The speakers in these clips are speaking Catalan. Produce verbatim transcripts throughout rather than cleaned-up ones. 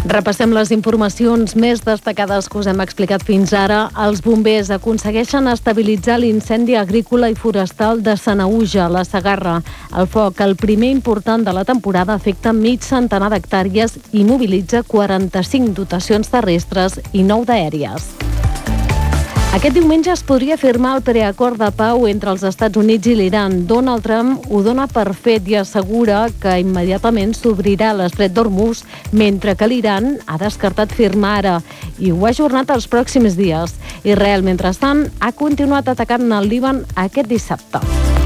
Repassem les informacions més destacades que us hem explicat fins ara. Els bombers aconsegueixen estabilitzar l'incendi agrícola i forestal de Sanaüja, a la Segarra. El foc, el primer important de la temporada, afecta mig centenar d'hectàrees i mobilitza quaranta-cinc dotacions terrestres i nou d'aèries. Aquest diumenge es podria firmar el preacord de pau entre els Estats Units i l'Iran. Donald Trump ho dona per fet i assegura que immediatament s'obrirà l'estret d'Hormuz, mentre que l'Iran ha descartat firmar ara i ho ha ajornat als pròxims dies. Israel, mentrestant, ha continuat atacant el Líban aquest dissabte.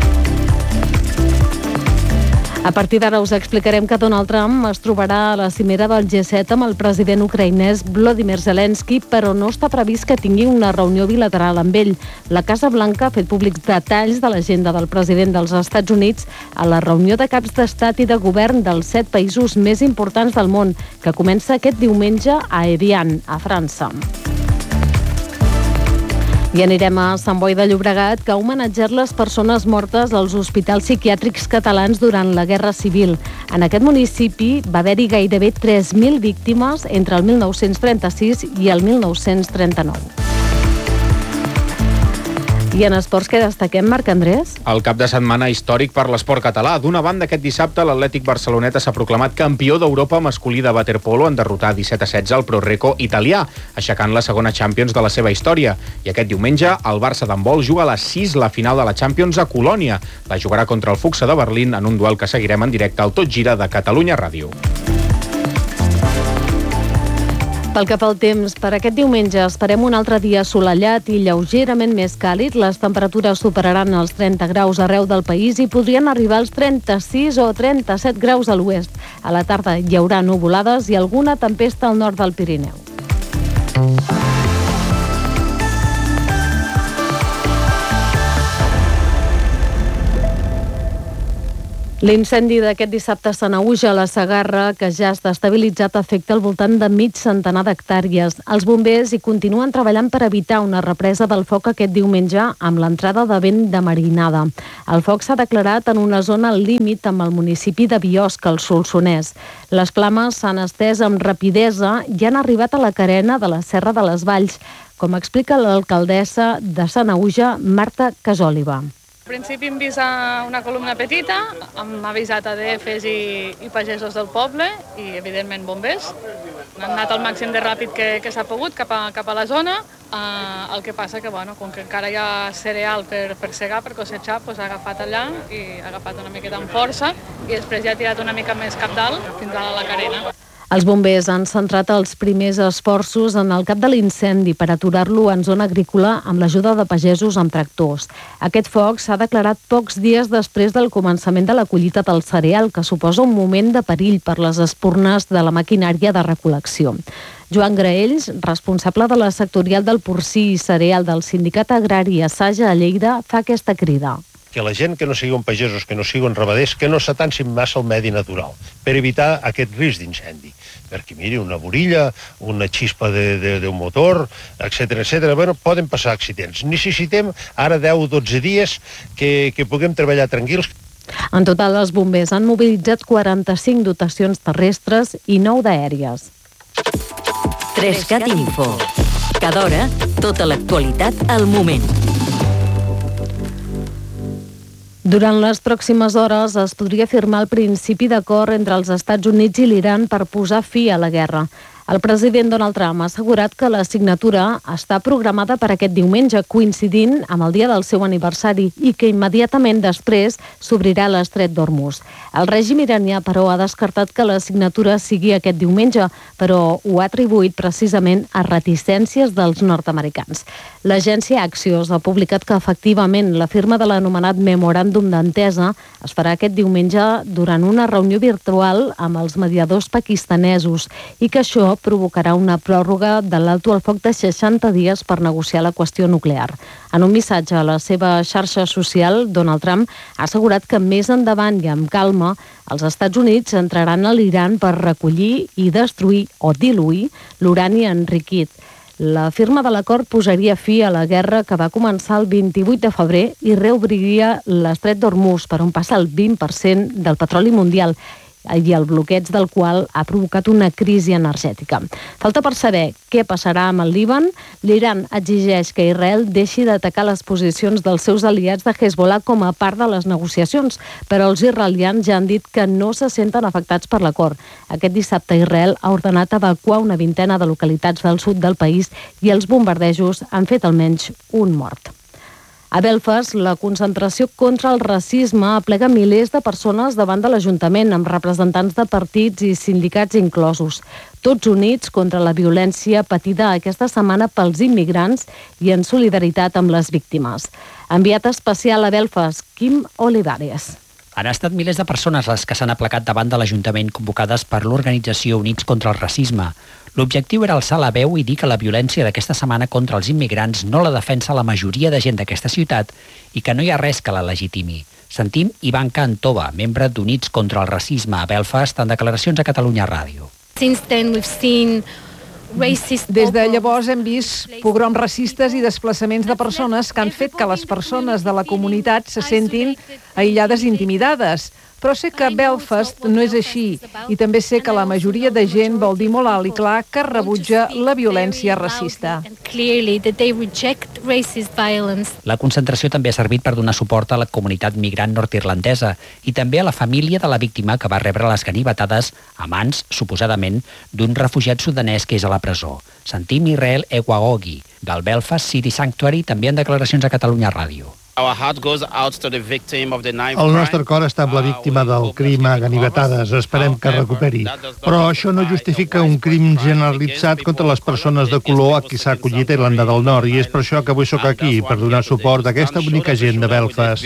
A partir d'ara us explicarem que Donald Trump es trobarà a la cimera del G set amb el president ucraïnès Volodymyr Zelensky, però no està previst que tingui una reunió bilateral amb ell. La Casa Blanca ha fet públics detalls de l'agenda del president dels Estats Units a la reunió de caps d'estat i de govern dels set països més importants del món, que comença aquest diumenge a Evian, a França. I anirem a Sant Boi de Llobregat, que ha homenatjat les persones mortes als hospitals psiquiàtrics catalans durant la Guerra Civil. En aquest municipi va haver-hi gairebé tres mil víctimes entre el mil nou-cents trenta-sis i el mil nou-cents trenta-nou. I en esports, què destaquem, Marc Andrés? El cap de setmana històric per l'esport català. D'una banda, aquest dissabte l'Atlètic Barceloneta s'ha proclamat campió d'Europa masculí de waterpolo en derrotar disset a setze al ProReco italià, aixecant la segona Champions de la seva història. I aquest diumenge el Barça d'handbol juga a les sis la final de la Champions a Colònia. La jugarà contra el Fuxa de Berlín en un duel que seguirem en directe al Tot Gira de Catalunya Ràdio. Pel que fa al temps, per aquest diumenge esperem un altre dia assolellat i lleugerament més càlid. Les temperatures superaran els trenta graus arreu del país i podrien arribar als trenta-sis o trenta-set graus a l'oest. A la tarda hi haurà nuvolades i alguna tempesta al nord del Pirineu. L'incendi d'aquest dissabte a Sanaüja, a la Segarra, que ja està estabilitzat, afecta al voltant de mig centenar d'hectàrees. Els bombers hi continuen treballant per evitar una represa del foc aquest diumenge amb l'entrada de vent de marinada. El foc s'ha declarat en una zona al límit amb el municipi de Biosca, al Solsonès. Les flames s'han estès amb rapidesa i han arribat a la carena de la Serra de les Valls, com explica l'alcaldessa de Sanaüja, Marta Casòliva. Al principi hem vist una columna petita, hem avisat a D Fs i, i pagesos del poble i, evidentment, bombers. Han anat al màxim de ràpid que, que s'ha pogut cap a, cap a la zona. Uh, el que passa que, bueno, com que encara hi ha cereal per, per segar, per cosetxar, doncs ha agafat allà i ha agafat una miqueta amb força i després ja ha tirat una mica més cap dalt fins a la carena. Els bombers han centrat els primers esforços en el cap de l'incendi per aturar-lo en zona agrícola amb l'ajuda de pagesos amb tractors. Aquest foc s'ha declarat pocs dies després del començament de la collita del cereal, que suposa un moment de perill per les espurnes de la maquinària de recol·lecció. Joan Graells, responsable de la sectorial del porcí i cereal del Sindicat Agrari Assaja a Lleida, fa aquesta crida. Que la gent que no siguin pagesos, que no siguin ramaders, que no s'atancin massa al medi natural, per evitar aquest risc d'incendi. Perquè, miri, una borilla, una xispa d'un motor, etcètera, etcètera, bueno, poden passar accidents. Necessitem ara deu o dotze dies que, que puguem treballar tranquils. En total, els bombers han mobilitzat quaranta-cinc dotacions terrestres i nou d'aèries. Trescat Info. Cada hora, tota l'actualitat al moment. Durant les pròximes hores es podria firmar el principi d'acord entre els Estats Units i l'Iran per posar fi a la guerra. El president Donald Trump ha assegurat que la signatura està programada per aquest diumenge, coincidint amb el dia del seu aniversari, i que immediatament després s'obrirà l'estret d'Hormuz. El règim iranià, però, ha descartat que la signatura sigui aquest diumenge, però ho ha atribuït precisament a reticències dels nord-americans. L'agència Axios ha publicat que efectivament la firma de l'anomenat memoràndum d'entesa es farà aquest diumenge durant una reunió virtual amb els mediadors pakistanesos i que això provocarà una pròrroga de l'alto al foc de seixanta dies per negociar la qüestió nuclear. En un missatge a la seva xarxa social, Donald Trump ha assegurat que més endavant i amb calma els Estats Units entraran a l'Iran per recollir i destruir o diluir l'urani enriquit. La firma de l'acord posaria fi a la guerra que va començar el vint-i-vuit de febrer i reobriria l'estret d'Hormuz, per on passa el vint per cent del petroli mundial. i el bloqueig del qual ha provocat una crisi energètica. Falta per saber què passarà amb el Líban. L'Iran exigeix que Israel deixi d'atacar les posicions dels seus aliats de Hezbollah com a part de les negociacions, però els israelians ja han dit que no se senten afectats per l'acord. Aquest dissabte Israel ha ordenat evacuar una vintena de localitats del sud del país i els bombardejos han fet almenys un mort. A Belfast, la concentració contra el racisme aplega milers de persones davant de l'Ajuntament, amb representants de partits i sindicats inclosos. Tots units contra la violència patida aquesta setmana pels immigrants i en solidaritat amb les víctimes. Enviat especial a Belfast, Quim Olivares. Han estat milers de persones les que s'han aplacat davant de l'Ajuntament convocades per l'organització Units contra el Racisme. L'objectiu era alçar la veu i dir que la violència d'aquesta setmana contra els immigrants no la defensa la majoria de gent d'aquesta ciutat i que no hi ha res que la legitimi. Sentim Ivan Cantova, membre d'Units contra el Racisme a Belfast, en declaracions a Catalunya Ràdio. Since then we've seen Des de llavors hem vist pogroms racistes i desplaçaments de persones que han fet que les persones de la comunitat se sentin aïllades i intimidades. Però sé que Belfast no és així i també sé que la majoria de gent vol dir molt alt i clar que rebutja la violència racista. La concentració també ha servit per donar suport a la comunitat migrant nord-irlandesa i també a la família de la víctima que va rebre les ganivetades a mans, suposadament, d'un refugiat sudanès que és a la presó. Sentim Israel Ewagogi, del Belfast City Sanctuary, també en declaracions a Catalunya Ràdio. El nostre cor està amb la víctima del crim a ganivetades. Esperem que recuperi. Però això no justifica un crim generalitzat contra les persones de color a qui s'ha acollit a Irlanda del Nord. I és per això que avui sóc aquí, per donar suport a aquesta bonica gent de Belfast.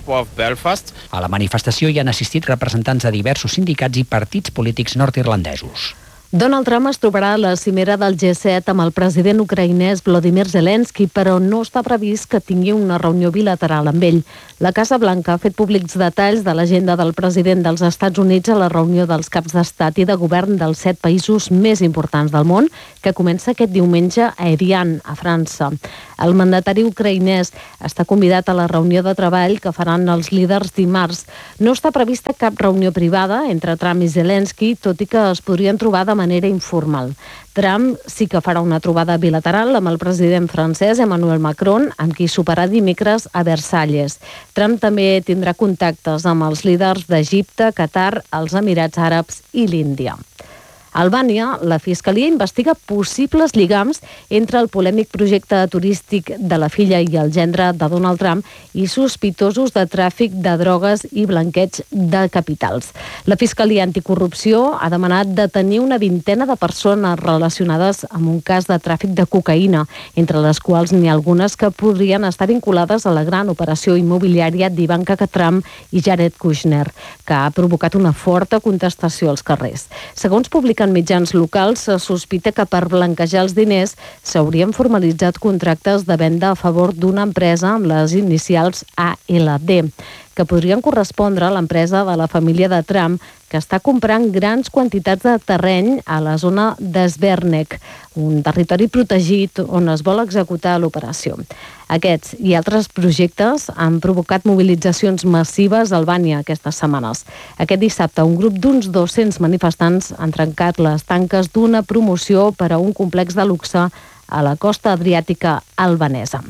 A la manifestació hi han assistit representants de diversos sindicats i partits polítics nord-irlandesos. Donald Trump es trobarà a la cimera del G set amb el president ucraïnès Volodymyr Zelensky, però no està previst que tingui una reunió bilateral amb ell. La Casa Blanca ha fet públics detalls de l'agenda del president dels Estats Units a la reunió dels caps d'estat i de govern dels set països més importants del món, que comença aquest diumenge a Evian, a França. El mandatari ucraïnès està convidat a la reunió de treball que faran els líders dimarts. No està prevista cap reunió privada entre Trump i Zelensky, tot i que es podrien trobar de manera informal. Trump sí que farà una trobada bilateral amb el president francès Emmanuel Macron, amb qui soparà dimecres a Versalles. Trump també tindrà contactes amb els líders d'Egipte, Qatar, els Emirats Àrabs i l'Índia. A Albània, la Fiscalia investiga possibles lligams entre el polèmic projecte turístic de la filla i el gendre de Donald Trump i sospitosos de tràfic de drogues i blanqueig de capitals. La Fiscalia Anticorrupció ha demanat detenir una vintena de persones relacionades amb un cas de tràfic de cocaïna, entre les quals n'hi ha algunes que podrien estar vinculades a la gran operació immobiliària d'Ivanka Trump i Jared Kushner, que ha provocat una forta contestació als carrers. Segons publiquen mitjans locals, se sospita que per blanquejar els diners s'haurien formalitzat contractes de venda a favor d'una empresa amb les inicials A L D, que podrien correspondre a l'empresa de la família de Trump, que està comprant grans quantitats de terreny a la zona d'Esbernek, un territori protegit on es vol executar l'operació. Aquests i altres projectes han provocat mobilitzacions massives a Albània aquestes setmanes. Aquest dissabte, un grup d'uns dos-cents manifestants han trencat les tanques d'una promoció per a un complex de luxe a la costa adriàtica albanesa.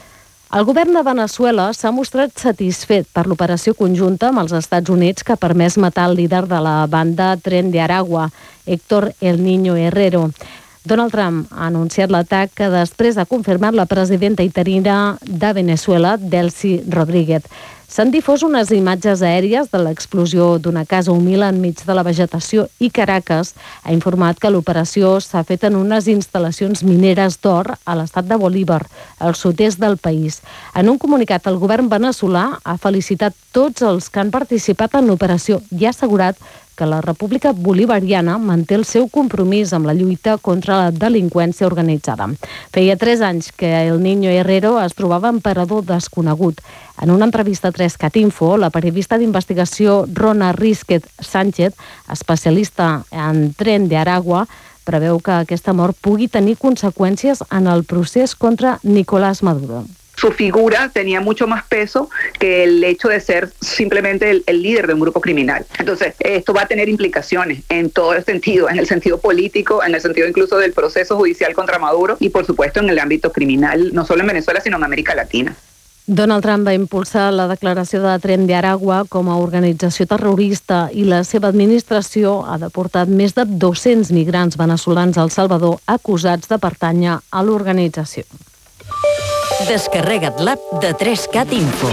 El govern de Veneçuela s'ha mostrat satisfet per l'operació conjunta amb els Estats Units que ha permès matar el líder de la banda Tren de Aragua, Héctor El Niño Herrero. Donald Trump ha anunciat l'atac que després ha confirmat la presidenta interina de Veneçuela, Delcy Rodríguez. S'han difós unes imatges aèries de l'explosió d'una casa humil enmig de la vegetació i Caracas ha informat que l'operació s'ha fet en unes instal·lacions mineres d'or a l'estat de Bolívar, al sud-est del país. En un comunicat, el govern veneçolà ha felicitat tots els que han participat en l'operació i ha assegurat que la República Bolivariana manté el seu compromís amb la lluita contra la delinqüència organitzada. Feia tres anys que El Niño Herrero es trobava en parador desconegut. En una entrevista a tres cat info, la periodista d'investigació Rona Rizquet Sánchez, especialista en Tren de Aragua, preveu que aquesta mort pugui tenir conseqüències en el procés contra Nicolás Maduro. su figura tenía mucho más peso que el hecho de ser simplemente el, el líder de un grupo criminal. Entonces, esto va a tener implicaciones en todo el sentido, en el sentido político, en el sentido incluso del proceso judicial contra Maduro y, por supuesto, en el ámbito criminal, no solo en Venezuela, sino en América Latina. Donald Trump va impulsar la declaració de Tren de Aragua com a organització terrorista i la seva administració ha deportat més de dos-cents migrants veneçolans al Salvador acusats de pertànyer a l'organització. Descarrega't l'app de tres cat Info.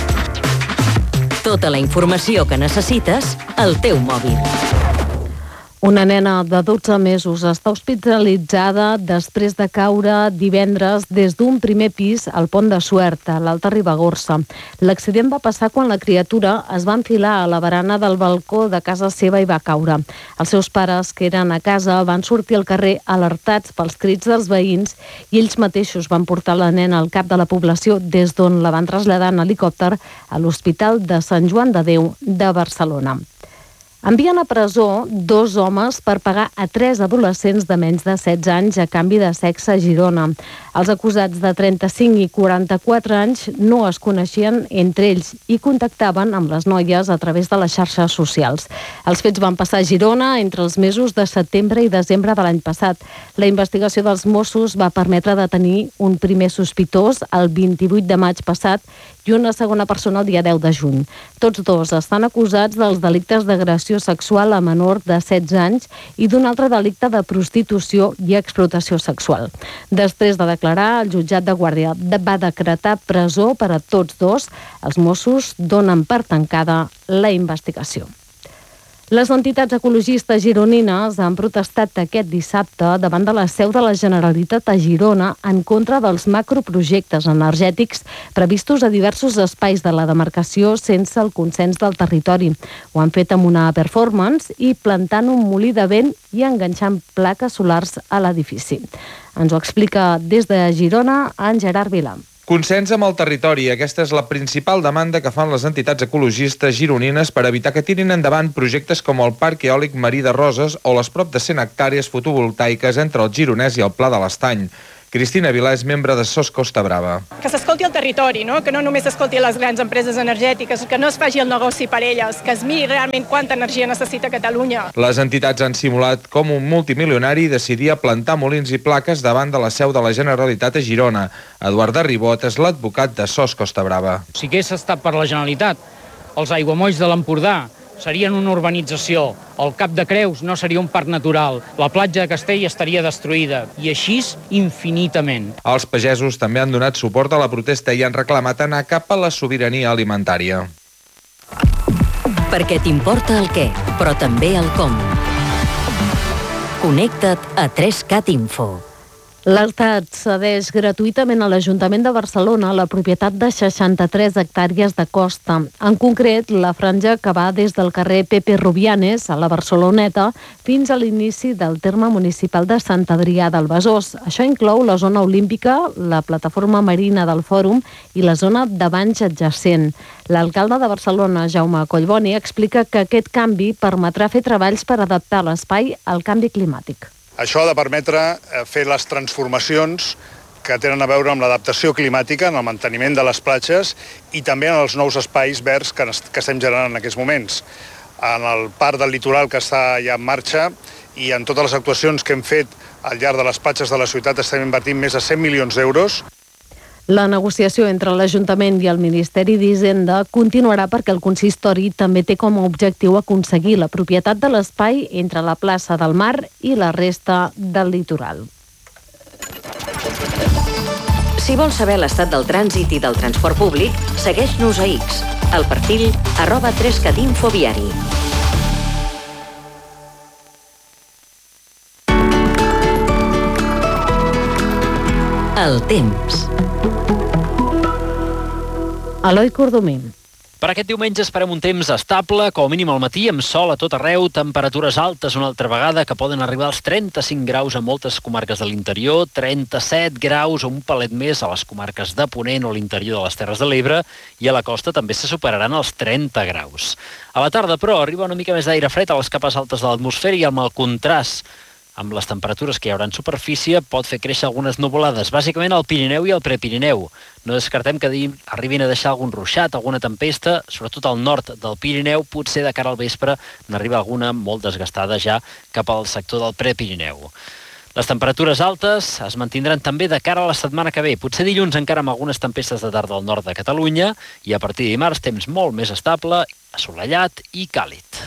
Tota la informació que necessites al teu mòbil. Una nena de dotze mesos està hospitalitzada després de caure divendres des d'un primer pis al Pont de Suert, a l'Alta Ribagorça. L'accident va passar quan la criatura es va enfilar a la barana del balcó de casa seva i va caure. Els seus pares, que eren a casa, van sortir al carrer alertats pels crits dels veïns i ells mateixos van portar la nena al cap de la població des d'on la van traslladar en helicòpter a l'Hospital de Sant Joan de Déu de Barcelona. Envien a presó dos homes per pagar a tres adolescents de menys de setze anys a canvi de sexe a Girona. Els acusats de trenta-cinc i quaranta-quatre anys no es coneixien entre ells i contactaven amb les noies a través de les xarxes socials. Els fets van passar a Girona entre els mesos de setembre i desembre de l'any passat. La investigació dels Mossos va permetre detenir un primer sospitós el vint-i-vuit de maig passat i una segona persona el dia deu de juny. Tots dos estan acusats dels delictes d'agressió sexual a menor de setze anys i d'un altre delicte de prostitució i explotació sexual. Després de declarar, el jutjat de Guàrdia va decretar presó per a tots dos. Els Mossos donen per tancada la investigació. Les entitats ecologistes gironines han protestat aquest dissabte davant de la seu de la Generalitat a Girona en contra dels macroprojectes energètics previstos a diversos espais de la demarcació sense el consens del territori. Ho han fet amb una performance i plantant un molí de vent i enganxant plaques solars a l'edifici. Ens ho explica des de Girona en Gerard Vilà. Consens amb el territori. Aquesta és la principal demanda que fan les entitats ecologistes gironines per evitar que tirin endavant projectes com el Parc Eòlic Marí de Roses o les prop de cent hectàrees fotovoltaiques entre el Gironès i el Pla de l'Estany. Cristina Vilà és membre de Sos Costa Brava. Que s'escolti el territori, no? Que no només s'escolti les grans empreses energètiques, que no es faci el negoci per elles, que es miri realment quanta energia necessita Catalunya. Les entitats han simulat com un multimilionari decidia plantar molins i plaques davant de la seu de la Generalitat a Girona. Eduard de Ribot és l'advocat de Sos Costa Brava. Si hagués estat per la Generalitat, els aiguamolls de l'Empordà serien una urbanització, el Cap de Creus no seria un parc natural, la platja de Castell estaria destruïda, i així infinitament. Els pagesos també han donat suport a la protesta i han reclamat anar cap a la sobirania alimentària. Perquè t'importa el què, però també el com. Connecta't a tres cat Info. L'Estat cedeix gratuïtament a l'Ajuntament de Barcelona la propietat de seixanta-tres hectàrees de costa. En concret, la franja que va des del carrer Pepe Rubianes, a la Barceloneta, fins a l'inici del terme municipal de Sant Adrià del Besòs. Això inclou la zona olímpica, la plataforma marina del Fòrum i la zona de banys adjacent. L'alcalde de Barcelona, Jaume Collboni, explica que aquest canvi permetrà fer treballs per adaptar l'espai al canvi climàtic. Això ha de permetre fer les transformacions que tenen a veure amb l'adaptació climàtica, en el manteniment de les platges i també en els nous espais verds que estem generant en aquests moments. En el parc del litoral que està ja en marxa i en totes les actuacions que hem fet al llarg de les platges de la ciutat estem invertint més de cent milions d'euros. La negociació entre l'Ajuntament i el Ministeri d'Hisenda continuarà perquè el consistori també té com a objectiu aconseguir la propietat de l'espai entre la plaça del Mar i la resta del litoral. Si vols saber l'estat del trànsit i del transport públic, segueix-nos a X, al perfil arroba tres cat info viari. El temps. Eloi Cordomí. Per aquest diumenge esperem un temps estable, com a mínim al matí, amb sol a tot arreu, temperatures altes una altra vegada, que poden arribar als trenta-cinc graus a moltes comarques de l'interior, trenta-set graus o un palet més a les comarques de Ponent o l'interior de les Terres de l'Ebre, i a la costa també se superaran els trenta graus. A la tarda, però, arriba una mica més d'aire fred a les capes altes de l'atmosfera i amb el contrast Amb les temperatures que hi haurà en superfície pot fer créixer algunes nuvolades, bàsicament al Pirineu i al Prepirineu. No descartem que arribin a deixar algun ruixat, alguna tempesta, sobretot al nord del Pirineu, potser de cara al vespre n'arriba alguna molt desgastada ja cap al sector del Prepirineu. Les temperatures altes es mantindran també de cara a la setmana que ve, potser dilluns encara amb algunes tempestes de tarda al nord de Catalunya i a partir de dimarts temps molt més estable, assolellat i càlid.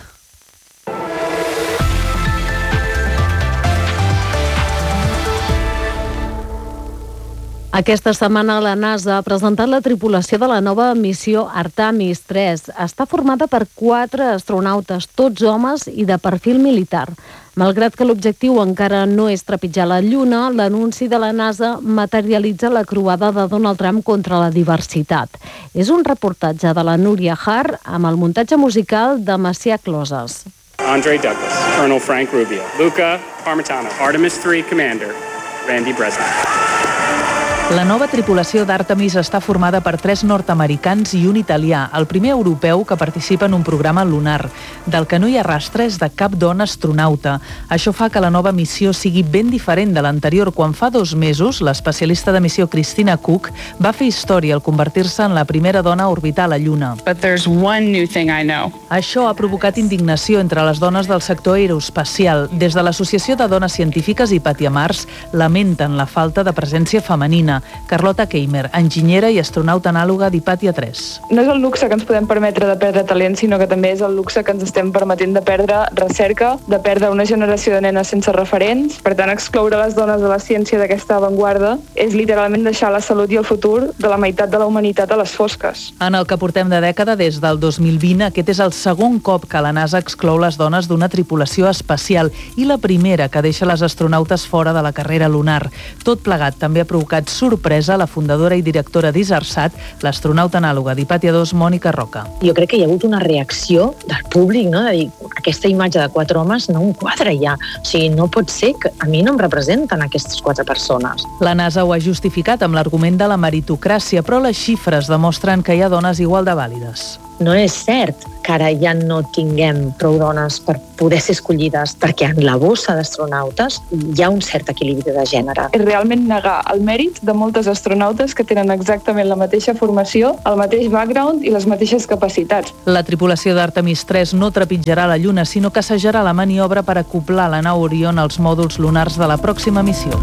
Aquesta setmana la NASA ha presentat la tripulació de la nova missió Artemis tres. Està formada per quatre astronautes, tots homes i de perfil militar. Malgrat que l'objectiu encara no és trepitjar la Lluna, l'anunci de la NASA materialitza la croada de Donald Trump contra la diversitat. És un reportatge de la Núria Har amb el muntatge musical de Macià Closes. Andre Douglas, Colonel Frank Rubio, Luca Parmitano, Artemis tres Commander, Randy Bresnik. La nova tripulació d'Artemis està formada per tres nord-americans i un italià, el primer europeu que participa en un programa lunar. Del que no hi ha rastres de cap dona astronauta. Això fa que la nova missió sigui ben diferent de l'anterior, quan fa dos mesos l'especialista de missió Christina Koch va fer història al convertir-se en la primera dona a orbitar la Lluna. But there's one new thing I know. Això ha provocat indignació entre les dones del sector aeroespacial. Des de l'Associació de Dones Científiques i Patia Mars lamenten la falta de presència femenina. Carlota Keimer, enginyera i astronauta anàloga d'Hypatia tres. No és el luxe que ens podem permetre de perdre talent, sinó que també és el luxe que ens estem permetent de perdre recerca, de perdre una generació de nenes sense referents. Per tant, excloure les dones de la ciència d'aquesta avantguarda és literalment deixar la salut i el futur de la meitat de la humanitat a les fosques. En el que portem de dècada, des del dos mil vint, aquest és el segon cop que la NASA exclou les dones d'una tripulació espacial i la primera que deixa les astronautes fora de la carrera lunar. Tot plegat també ha provocat sorpresa la fundadora i directora d'Isarsat, l'astronauta anàloga d'Hypatia dos, Mònica Roca. Jo crec que hi ha hagut una reacció del públic, no? De dir, aquesta imatge de quatre homes no em quadra ja. O sigui, no pot ser que a mi no em representen aquestes quatre persones. La NASA ho ha justificat amb l'argument de la meritocràcia, però les xifres demostren que hi ha dones igual de vàlides. No és cert que ara ja no tinguem prou dones per poder ser escollides, perquè en la bossa d'astronautes hi ha un cert equilibri de gènere. És realment negar el mèrit de moltes astronautes que tenen exactament la mateixa formació, el mateix background i les mateixes capacitats. La tripulació d'Artemis tres no trepitjarà la Lluna, sinó que assajarà la maniobra per acoblar la nau Orion als mòduls lunars de la pròxima missió.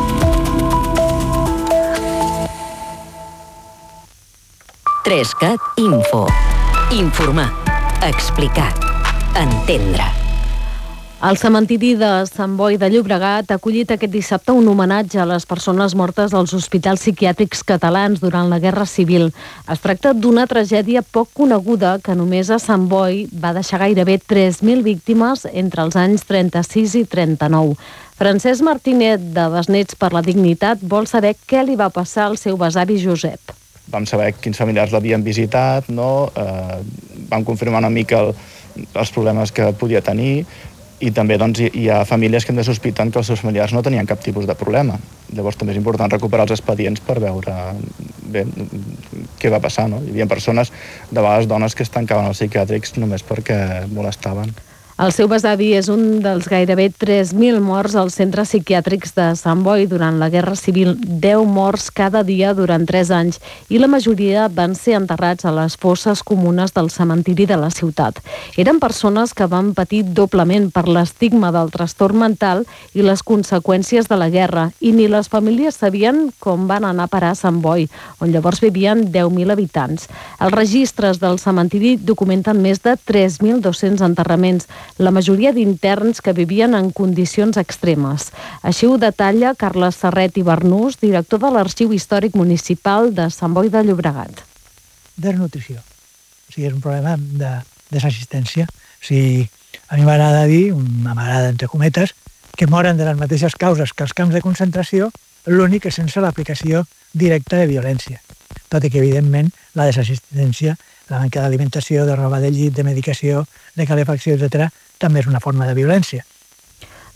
Trescat Info. Informar, explicar, entendre. El cementiri de Sant Boi de Llobregat ha acollit aquest dissabte un homenatge a les persones mortes als hospitals psiquiàtrics catalans durant la Guerra Civil. Es tracta d'una tragèdia poc coneguda que només a Sant Boi va deixar gairebé tres mil víctimes entre els anys trenta-sis i trenta-nou. Francesc Martínez, de Besnets per la Dignitat, vol saber què li va passar al seu besavi Josep. Vam saber quins familiars l'havien visitat, no? eh, vam confirmar una mica el, els problemes que podia tenir i també doncs, hi, hi ha famílies que hem de sospiten que els seus familiars no tenien cap tipus de problema. Llavors també és important recuperar els expedients per veure bé, què va passar. No? Hi havia persones, de vegades dones, que es tancaven als psiquiàtrics només perquè molestaven. El seu besavi és un dels gairebé tres mil morts als centres psiquiàtrics de Sant Boi durant la Guerra Civil, deu morts cada dia durant tres anys, i la majoria van ser enterrats a les fosses comunes del cementiri de la ciutat. Eren persones que van patir doblement per l'estigma del trastorn mental i les conseqüències de la guerra, i ni les famílies sabien com van anar a parar a Sant Boi, on llavors vivien deu mil habitants. Els registres del cementiri documenten més de tres mil dos-cents enterraments, la majoria d'interns que vivien en condicions extremes. Així ho detalla Carles Serret i Bernús, director de l'Arxiu Històric Municipal de Sant Boi de Llobregat. Desnutrició. O sigui, és un problema de desassistència. O sigui, a mi m'agrada dir, m'agrada entre cometes, que moren de les mateixes causes que els camps de concentració, l'únic és sense l'aplicació directa de violència. Tot i que, evidentment, la desassistència, la manca d'alimentació, de roba de llit, de medicació, de calefacció, etcètera, també és una forma de violència.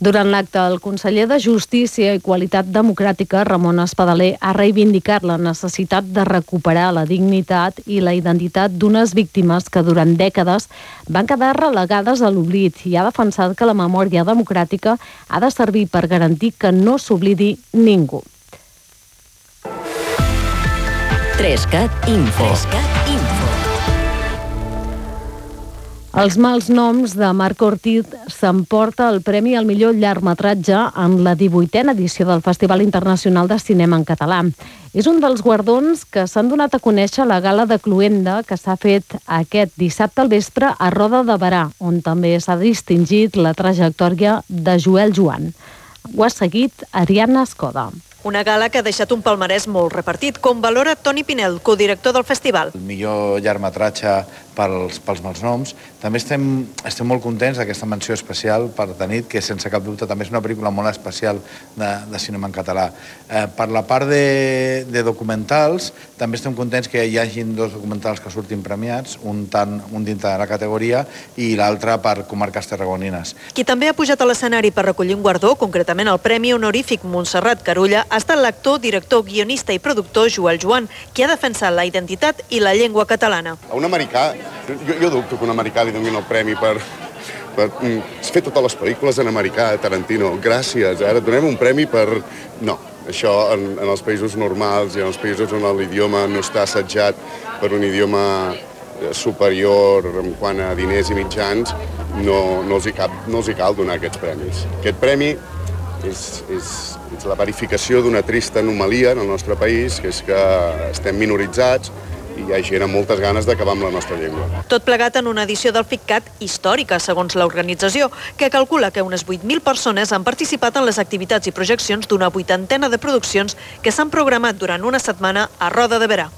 Durant l'acte, el conseller de Justícia i Qualitat Democràtica, Ramon Espadaler, ha reivindicat la necessitat de recuperar la dignitat i la identitat d'unes víctimes que durant dècades van quedar relegades a l'oblit i ha defensat que la memòria democràtica ha de servir per garantir que no s'oblidi ningú. Trescat Info. Trescat Info. Els mals noms de Marc Ortiz s'emporta el premi al millor llargmetratge en la divuitena edició del Festival Internacional de Cinema en Català. És un dels guardons que s'han donat a conèixer a la gala de Cluenda que s'ha fet aquest dissabte al vespre a Roda de Berà, on també s'ha distingit la trajectòria de Joel Joan. Ho ha seguit Ariadna Escoda. Una gala que ha deixat un palmarès molt repartit, com valora Toni Pinel, codirector del festival. El millor llargmetratge pels, pels malnoms. També estem, estem molt contents d'aquesta menció especial per The Nit, que sense cap dubte també és una pel·lícula molt especial de, de cinema en català. Eh, per la part de, de documentals, també estem contents que hi hagin dos documentals que surtin premiats, un, tant, un dintre de la categoria i l'altre per comarques tarragonines. Qui també ha pujat a l'escenari per recollir un guardó, concretament el Premi Honorífic Montserrat Carulla, ha estat l'actor, director, guionista i productor Joel Joan, qui ha defensat la identitat i la llengua catalana. A un americà, jo, jo dubto que un americà li donin el premi per, per mm, fer totes les pel·lícules en americà, Tarantino. Gràcies, ara et donem un premi per... No, això en, en els països normals i en els països on l'idioma no està assetjat per un idioma superior en quant a diners i mitjans, no, no, els hi cap, no els hi cal donar aquests premis. Aquest premi és, és, és la verificació d'una trista anomalia en el nostre país, que és que estem minoritzats i hi ha gent amb moltes ganes d'acabar amb la nostra llengua. Tot plegat en una edició del FICCAT històrica, segons l'organització, que calcula que unes vuit mil persones han participat en les activitats i projeccions d'una vuitantena de produccions que s'han programat durant una setmana a Roda de Berà.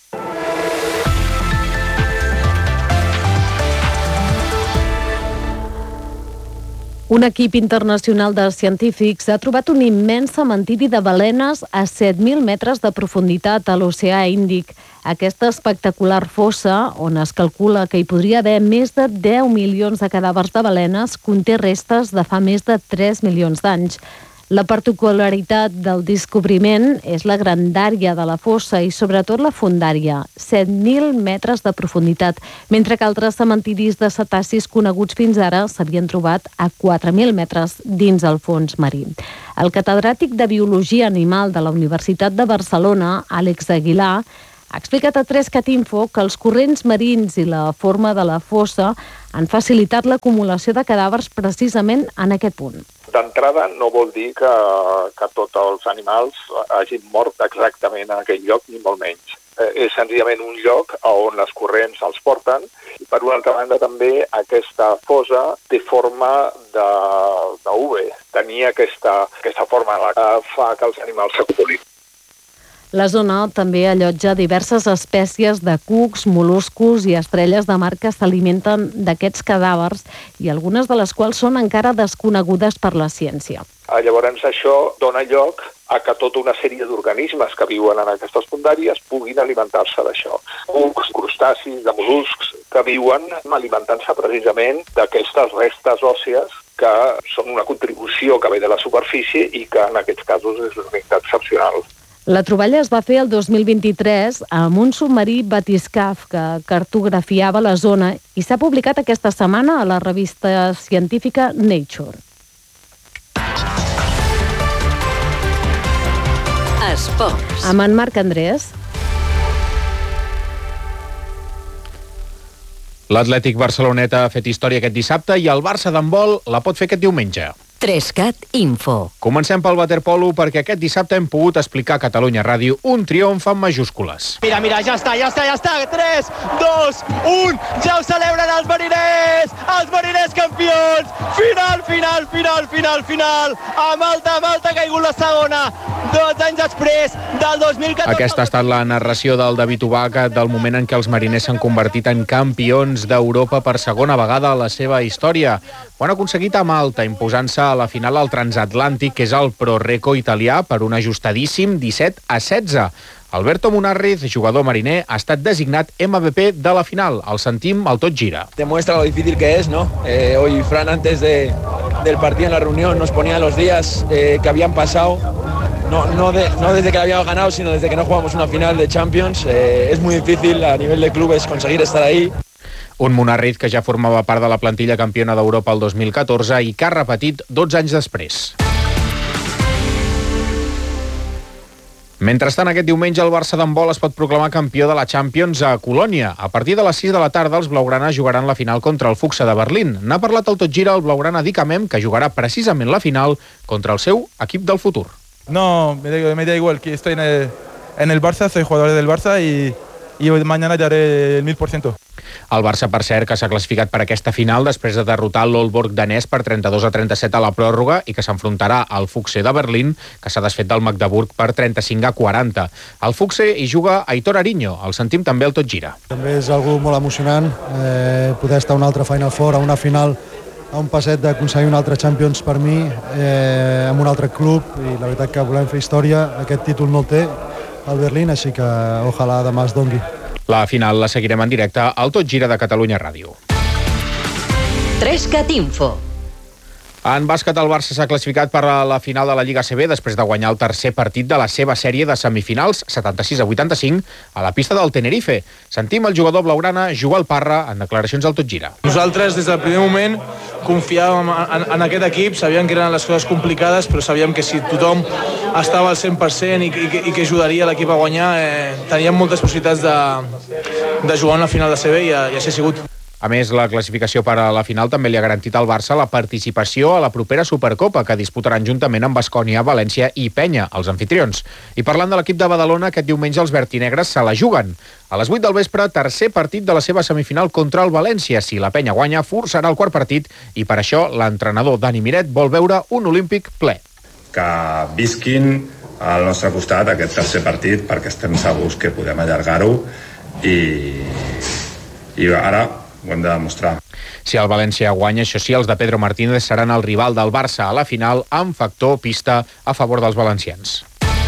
Un equip internacional de científics ha trobat un immens cementiri de balenes a set mil metres de profunditat a l'oceà Índic. Aquesta espectacular fossa, on es calcula que hi podria haver més de deu milions de cadàvers de balenes, conté restes de fa més de tres milions d'anys. La particularitat del descobriment és la grandària de la fossa i sobretot la fondària, set mil metres de profunditat, mentre que altres cementiris de cetacis coneguts fins ara s'havien trobat a quatre mil metres dins el fons marí. El catedràtic de Biologia Animal de la Universitat de Barcelona, Àlex Aguilar, ha explicat a Trescat Info que els corrents marins i la forma de la fossa han facilitat l'acumulació de cadàvers precisament en aquest punt. D'entrada no vol dir que, que tots els animals hagin mort exactament en aquell lloc, ni molt menys. Eh, és senzillament un lloc on les corrents els porten i per una altra banda també aquesta fossa té forma de, de U. Tenir aquesta, aquesta forma que fa que els animals s'acumulin. La zona també allotja diverses espècies de cucs, mol·luscos i estrelles de mar que s'alimenten d'aquests cadàvers i algunes de les quals són encara desconegudes per la ciència. Llavors això dona lloc a que tota una sèrie d'organismes que viuen en aquestes fondàries puguin alimentar-se d'això. Cucs, crustacis, de mol·luscs que viuen alimentant-se precisament d'aquestes restes òssies que són una contribució que ve de la superfície i que en aquests casos és una unitat excepcional. La troballa es va fer el dos mil vint-i-tres amb un submarí batiscaf que cartografiava la zona i s'ha publicat aquesta setmana a la revista científica Nature. Esports. Amb en Marc Andrés. L'Atlètic Barceloneta ha fet història aquest dissabte i el Barça d'handbol la pot fer aquest diumenge. Trescat Info. Comencem pel waterpolo perquè aquest dissabte hem pogut explicar a Catalunya Ràdio un triomf en majúscules. Mira, mira, ja està, ja està, ja està. tres, dos, un, ja ho celebren els mariners! Els mariners campions! Final, final, final, final, final! A Malta, a Malta ha caigut la segona. dotze anys després del dos mil catorze... Aquesta ha estat la narració del David Ubaca del moment en què els mariners s'han convertit en campions d'Europa per segona vegada a la seva història. Ho han aconseguit a Malta, imposant-se a la final al transatlàntic, que és el Pro Reco italià, per un ajustadíssim disset a setze. Alberto Munarriz, jugador mariner, ha estat designat M V P de la final. El sentim al Tot Gira. Demuestra lo difícil que es, ¿no? Eh, hoy Fran, antes de, del partido en la reunión, nos ponía los días eh, que habían pasado. No, no, de, no desde que la habíamos ganado, sino desde que no jugamos una final de Champions. Eh, es muy difícil a nivel de clubes conseguir estar ahí. Un Munarriz que ja formava part de la plantilla campiona d'Europa el dos mil catorze i que ha repetit dotze anys després. Mentrestant, aquest diumenge el Barça d'handbol es pot proclamar campió de la Champions a Colònia. A partir de les sis de la tarda, els blaugrana jugaran la final contra el Fuchse de Berlín. N'ha parlat el Tot Gira el blaugrana Dicamem, que jugarà precisament la final contra el seu equip del futur. No, me da, me da igual que estoy en el, en el Barça, soy jugador del Barça y, y mañana daré el mil por ciento. El Barça, per cert, que s'ha classificat per aquesta final després de derrotar l'Oldborg danès per trenta-dos a trenta-set a la pròrroga i que s'enfrontarà al Fuchse de Berlín, que s'ha desfet del Magdeburg per trenta-cinc a quaranta. Al Fuchse hi juga Aitor Ariño, el sentim també al Tot Gira. També és algú molt emocionant, eh, poder estar a una altra Final Four, a una final, a un passet d'aconseguir un altre Champions per mi, eh, amb un altre club, i la veritat que volem fer història. Aquest títol no el té el Berlín, així que ojalà demà es dongui. La final la seguirem en directe al Tot Gira de Catalunya Ràdio. Trescat Info. En bàsquet, el Barça s'ha classificat per a la final de la Lliga A C B després de guanyar el tercer partit de la seva sèrie de semifinals, setanta-sis a vuitanta-cinc, a la pista del Tenerife. Sentim el jugador blaugrana Joel Parra en declaracions al Tot Gira. Nosaltres, des del primer moment, confiàvem en, en aquest equip, sabíem que eren les coses complicades, però sabíem que si tothom estava al cent per cent i, i, i que ajudaria l'equip a guanyar, eh, teníem moltes possibilitats de, de jugar en la final de A C B i, i així ha sigut. A més, la classificació per a la final també li ha garantit al Barça la participació a la propera Supercopa, que disputaran juntament amb Baskonia, València i Penya, els anfitrions. I parlant de l'equip de Badalona, aquest diumenge els vertinegres se la juguen. A les vuit del vespre, tercer partit de la seva semifinal contra el València. Si la Penya guanya, forçarà el quart partit i per això l'entrenador Dani Miret vol veure un olímpic ple. Que visquin al nostre costat aquest tercer partit perquè estem segurs que podem allargar-ho i, i ara ho hem de demostrar. Si el València guanya, això sí, els de Pedro Martínez seran el rival del Barça a la final amb factor pista a favor dels valencians.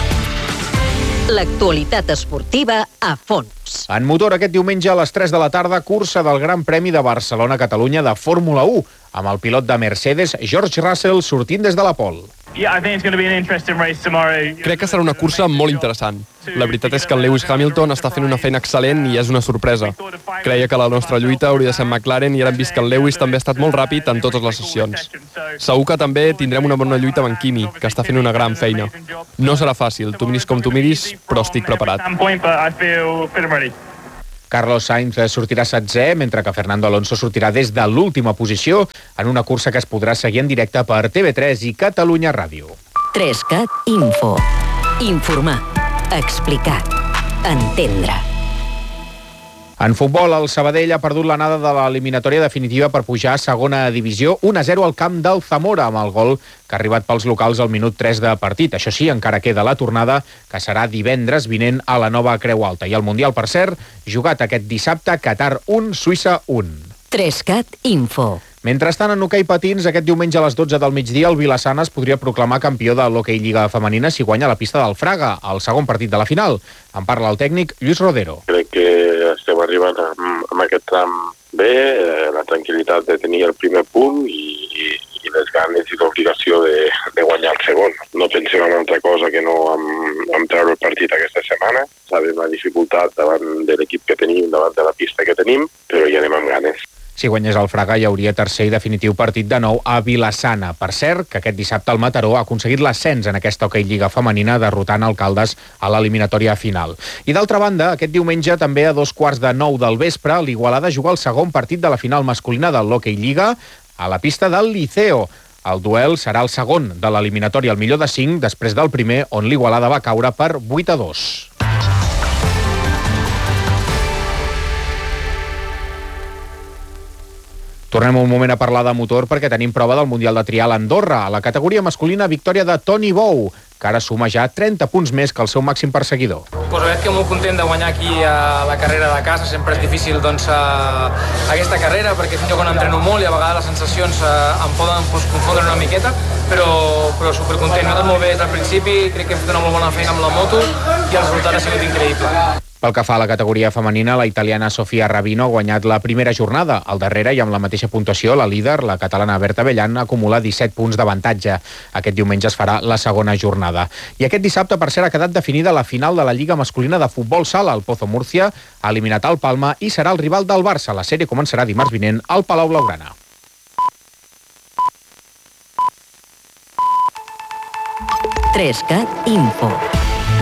L'actualitat esportiva a fons. En motor, aquest diumenge a les tres de la tarda, cursa del Gran Premi de Barcelona-Catalunya de Fórmula u, amb el pilot de Mercedes, George Russell, sortint des de la pole. Crec que serà una cursa molt interessant. La veritat és que el Lewis Hamilton està fent una feina excel·lent i és una sorpresa. Creia que la nostra lluita hauria de ser amb McLaren i ara hem vist que el Lewis també ha estat molt ràpid en totes les sessions. Segur que també tindrem una bona lluita amb en Kimi, que està fent una gran feina. No serà fàcil, tu miris com tu miris, però estic preparat. Carlos Sainz sortirà setzè, mentre que Fernando Alonso sortirà des de l'última posició en una cursa que es podrà seguir en directe per T V tres i Catalunya Ràdio. Trescat Info. Informar. Explicar. Entendre. En futbol, el Sabadell ha perdut l'anada de l'eliminatòria definitiva per pujar a segona divisió un a zero al camp del Zamora, amb el gol que ha arribat pels locals al minut tres de partit. Això sí, encara queda la tornada, que serà divendres vinent a la nova Creu Alta. I el Mundial, per cert, jugat aquest dissabte, Qatar un, Suïssa un. Trescat Info. Mentrestant, en hoquei patins, aquest diumenge a les dotze del migdia, el Vilassana es podria proclamar campió de l'hoquei Lliga Femenina si guanya la pista del Fraga, el segon partit de la final. En parla el tècnic Lluís Rodero. Crec que estem arribant amb, amb aquest tram bé, eh, la tranquil·litat de tenir el primer punt i, i les ganes i l'obligació de, de guanyar el segon. No pensem en altra cosa que no en, en treure el partit aquesta setmana. Sabem la dificultat davant de l'equip que tenim, davant de la pista que tenim, però hi anem amb ganes. Si guanyés el Fraga, hi hauria tercer i definitiu partit de nou a Vilassana. Per cert, que aquest dissabte el Mataró ha aconseguit l'ascens en aquesta hoquei Lliga Femenina, derrotant el Caldes a l'eliminatòria final. I d'altra banda, aquest diumenge, també a dos quarts de nou del vespre, l'Igualada juga el segon partit de la final masculina de l'hoquei Lliga a la pista del Liceo. El duel serà el segon de l'eliminatòria, el millor de cinc, després del primer, on l'Igualada va caure per vuit a dos. Tornem un moment a parlar de motor perquè tenim prova del Mundial de Trial a Andorra. A la categoria masculina, victòria de Toni Bou, que ara suma ja trenta punts més que el seu màxim perseguidor. Pues la veritat que molt content de guanyar aquí a la carrera de casa. Sempre és difícil doncs, a, a aquesta carrera perquè és un lloc on entreno molt i a vegades les sensacions eh, em poden pues, confondre una miqueta, però, però supercontent. No tot molt bé des del principi, crec que hem fet una molt bona feina amb la moto i el resultat ha sigut increïble. Pel que fa a la categoria femenina, la italiana Sofia Rabino ha guanyat la primera jornada. Al darrere i amb la mateixa puntuació, la líder, la catalana Berta Bellan, acumula disset punts d'avantatge. Aquest diumenge es farà la segona jornada. I aquest dissabte, per cert, ha quedat definida la final de la Lliga masculina de futbol sala. El Pozo Murcia ha eliminat el Palma i serà el rival del Barça. La sèrie començarà dimarts vinent al Palau Blaugrana. tres cat Info.